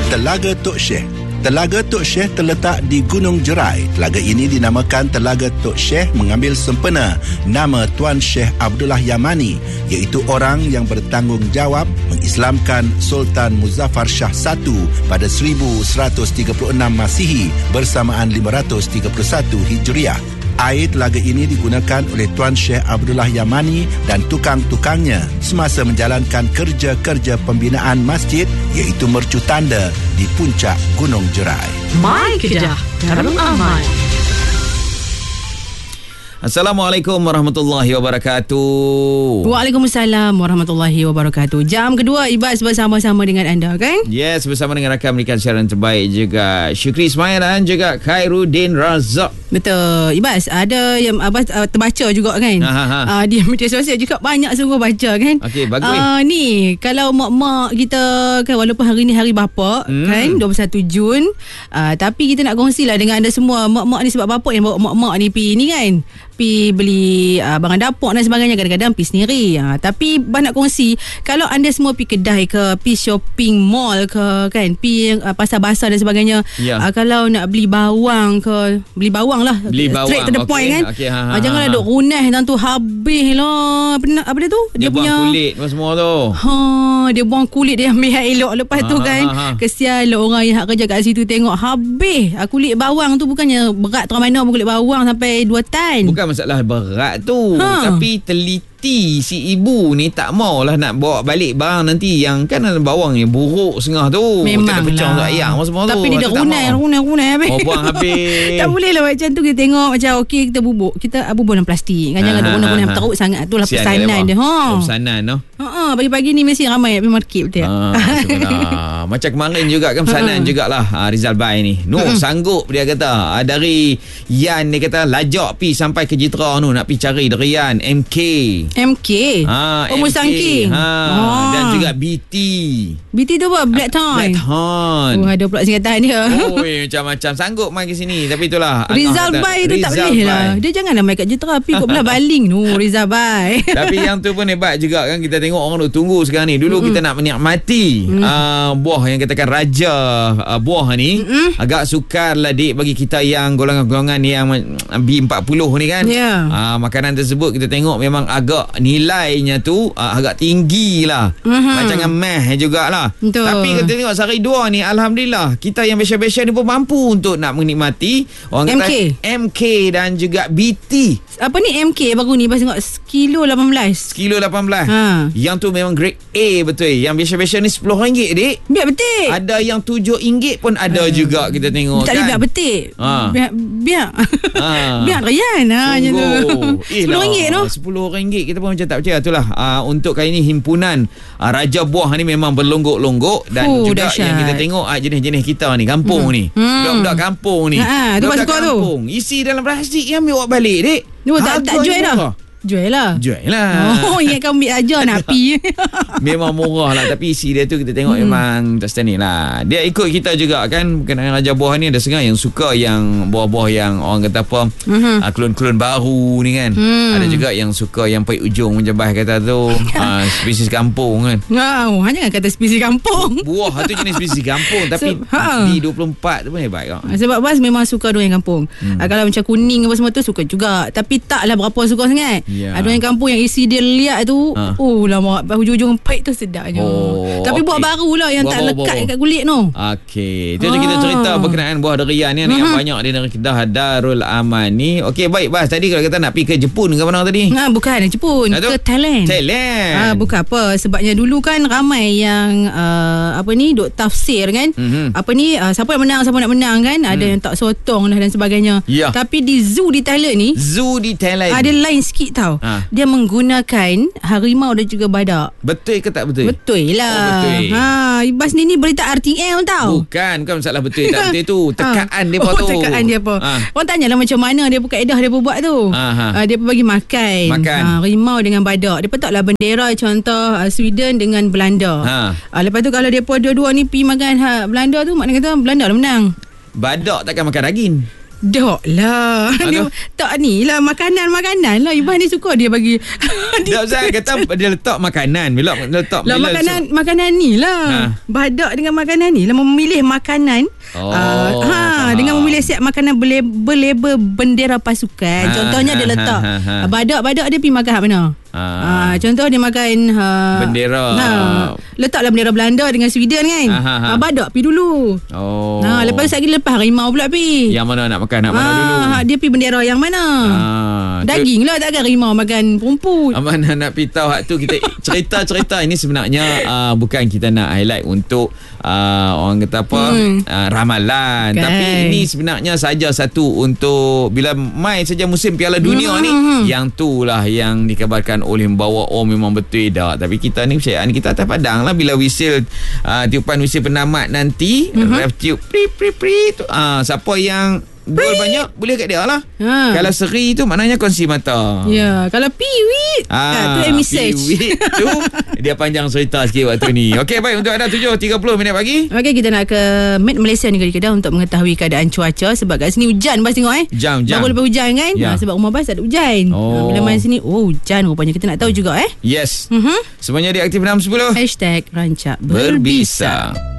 Telaga Tok Syekh. Telaga Tok Syekh terletak di Gunung Jerai. Telaga ini dinamakan Telaga Tok Syekh mengambil sempena nama Tuan Syekh Abdullah Yamani, iaitu orang yang bertanggungjawab mengislamkan Sultan Muzaffar Shah I pada 1136 Masihi bersamaan 531 Hijriah. Air telaga ini digunakan oleh Tuan Syekh Abdullah Yamani dan tukang-tukangnya semasa menjalankan kerja-kerja pembinaan masjid, iaitu mercu tanda di puncak Gunung Jerai. My Kedah, Darul Aman. Assalamualaikum warahmatullahi wabarakatuh. Waalaikumsalam warahmatullahi wabarakatuh. Jam kedua Ibas bersama-sama dengan anda, kan? Yes, bersama dengan rakan memberikan siaran terbaik juga Syukri Ismail dan juga Khairuddin Razak. Betul. Ibas, ada yang Abas terbaca juga, kan? Di media sosial juga banyak sungguh baca, kan? Okey, bagus. Ni kalau mak-mak kita kan, walaupun hari ni hari bapa, kan, 21 Jun, tapi kita nak kongsilah dengan anda semua. Mak-mak ni sebab bapa yang bawa mak-mak ni pi ni, kan, pi beli barang dapur dan sebagainya, kadang-kadang pi sendiri. Tapi Abang nak kongsi, kalau anda semua pi kedai ke, pi shopping mall ke, kan, pi pasar basah dan sebagainya, kalau nak beli bawang ke, beli bawang lah, straight to the point, kan. Janganlah duk runah tu habis lah. Apa dia tu? Dia buang punya kulit semua tu. Dia buang kulit, dia ambil yang elok. Lepas tu kan, kesian lah orang yang kerja kat situ tengok habis. Kulit bawang tu bukannya berat terang mana pun, kulit bawang sampai 2 tan. Bukan masalah berat tu, tapi teliti si ibu ni tak maulah nak bawa balik barang nanti yang kan bawang yang buruk setengah tu. Memang tak pecah untuk ayam semua tu. Tapi dia dah runai habis. Buang habis. Tak boleh lah macam tu. Kita tengok macam okey, kita bubuk dalam plastik, kan. Jangan ada runai teruk sangat. Itulah pesanan dia. Pesanan tu. Pagi-pagi ni mesti ramai pergi market, betul. Macam kemarin juga kan pesanan jugalah Rizal Bai ni. Sanggup dia kata. Dari Yan dia kata lajak pi sampai ke Jitra tu nak pi cari Rian MK. Musang King. Dan juga BT tu apa? Black Thorn. Ada pula singkatan dia. Macam-macam sanggup main ke sini. Tapi itulah Rizal Bai tu tak boleh lah. Dia janganlah main kat Jitra, pi kot belah baling tu Rizal Bai. Tapi yang tu pun hebat juga, kan. Kita tengok orang tu tunggu sekarang ni. Dulu kita nak menikmati buah yang katakan raja buah ni. Agak sukar lah dik bagi kita yang golongan-golongan yang B40 ni, kan. Makanan tersebut kita tengok memang agak nilainya tu agak tinggi lah. Macam dengan meh jugalah. Tapi kita tengok sehari dua ni, alhamdulillah kita yang biasa-biasa ni pun mampu untuk nak menikmati orang kata MK dan juga BT. Apa ni MK baru ni? Pas tengok kilo 18. Yang tu memang grade A betul. Yang biasa-biasa ni RM10 dik. Biar betik. Ada yang RM7 pun ada juga kita tengok, tak kan. Tak boleh biar betik. Biar Rian. RM10 tu. RM10 kita pun macam tak percaya. Itulah untuk kali ni himpunan Raja Buah ni memang berlonggok-longgok. Dan juga dahsyat yang kita tengok jenis-jenis kita ni, kampung ni, budak-budak kampung ni, budak-budak kampung isi dalam plastik yang ambil balik dik. Tak jual dah. Jual lah. Ingat kau ambil aja nak pi. Memang murah lah. Tapi isi dia tu kita tengok memang tak standing lah. Dia ikut kita juga, kan. Berkenaan Raja Buah ni ada setengah yang suka yang buah-buah yang orang kata apa, klon-klon baru ni, kan. Ada juga yang suka yang pahit ujung macam Bah kata tu, spesies kampung, kan. Jangan kata spesies kampung. Buah tu jenis spesies kampung. Tapi di 24 tu pun hebat, kan. Sebab Bas memang suka dua yang kampung. Kalau macam kuning apa semua tu suka juga. Tapi taklah berapa suka sangat. Ada yang kampung yang isi dia liat tu, lama hujung-hujung pahit tu sedapnya. Tapi buah baru lah yang buah tak lekat kat kulit tu. Okey, itu kita cerita berkenaan buah durian ni yang banyak di negeri Kedah Darul Aman ni. Okey, baik Bas, tadi kalau kita nak pergi ke Jepun ke mana tadi? Bukan Jepun, ke Thailand. Bukan apa, sebabnya dulu kan ramai yang duk tafsir, kan. Siapa yang menang kan. Ada yang tak sotong dan sebagainya. Tapi di zoo di Thailand ni, ada lain sikit tau. Dia menggunakan harimau dan juga badak. Betul ke tak betul? Betul lah. Betul. Ibas ni berita RTM tau. Bukan masalah betul tak betul tu. Tekaan dia tu. Tekaan dia apa. Orang tanyalah macam mana dia kaedah dia buat tu. Dia bagi makan. Harimau dengan badak. Dia letaklah bendera contoh Sweden dengan Belanda. Lepas tu kalau dia dua-dua ni pergi makan Belanda tu, maknanya kata Belanda lah menang. Badak takkan makan daging. Dok lah. Tak ni lah makanan lah. Iban ni suka dia bagi. Saya kata dia letak makanan. Bila letak lah makanan ni lah. Badak dengan makanan ni lah memilih makanan. Dengan memilih siap makanan berlabel bendera pasukan. Contohnya dia letak badak dia pergi makan hak mana? Contoh dia makan bendera. Letaklah bendera Belanda dengan Sweden kan. Badak pergi dulu. Lepas harimau pula pergi. Yang mana nak makan mana dulu? Dia pergi bendera yang mana? Daging lah, takkan harimau makan rumput. Mana nak pergi tahu hak tu. Kita cerita ini sebenarnya bukan kita nak highlight untuk orang kata apa ramalan, tapi ini sebenarnya saja satu untuk bila mai saja musim Piala Dunia ni, yang tu lah yang dikabarkan oleh membawa memang betul dah. Tapi kita ni percayaan kita atas padang lah. Bila wisil tiupan wisil penamat nanti, ref tiup pri tu, siapa yang gol banyak boleh kat dia lah. Kalau seri tu maknanya kongsi mata. Ya, kalau piwit tu message. Piwit tu dia panjang cerita sikit waktu ni. Okey, baik, untuk anda 7.30 minit pagi. Okey, kita nak ke Met Malaysia Negeri Kedah untuk mengetahui keadaan cuaca. Sebab kat sini hujan Bas tengok Jam. Baru lepas hujan kan. Sebab rumah Bas tak ada hujan. Bila main sini hujan rupanya. Kita nak tahu juga Yes. Semuanya di Aktif 610 #Rancak Berbisa.